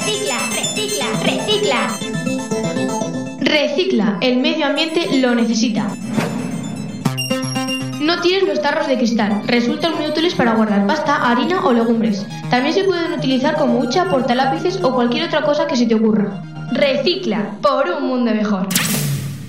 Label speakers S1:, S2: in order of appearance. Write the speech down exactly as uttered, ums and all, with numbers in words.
S1: Recicla, recicla, recicla.
S2: Recicla, el medio ambiente lo necesita. No tires los tarros de cristal, resultan muy útiles para guardar pasta, harina o legumbres. También se pueden utilizar como hucha, portalápices o cualquier otra cosa que se te ocurra. Recicla, por un mundo mejor.